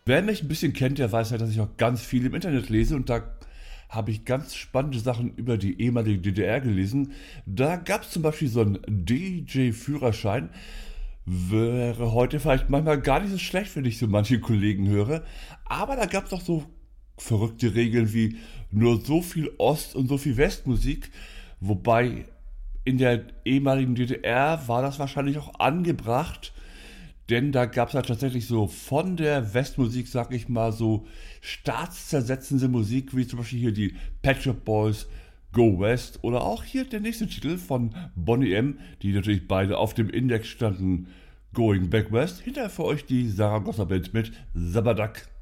Wer mich ein bisschen kennt, der weiß ja, dass ich auch ganz viel im Internet lese und da habe ich ganz spannende Sachen über die ehemalige DDR gelesen. Da gab es zum Beispiel so einen DJ-Führerschein. Wäre heute vielleicht manchmal gar nicht so schlecht, wenn ich so manche Kollegen höre. Aber da gab es auch so verrückte Regeln wie nur so viel Ost- und so viel Westmusik. Wobei in der ehemaligen DDR war das wahrscheinlich auch angebracht, denn da gab es halt tatsächlich so von der Westmusik, sag ich mal, so staatszersetzende Musik, wie zum Beispiel hier die Pet Shop Boys, Go West oder auch hier der nächste Titel von Boney M., die natürlich beide auf dem Index standen, Going Back West. Hinterher für euch die Saragossa Band mit Sabadak.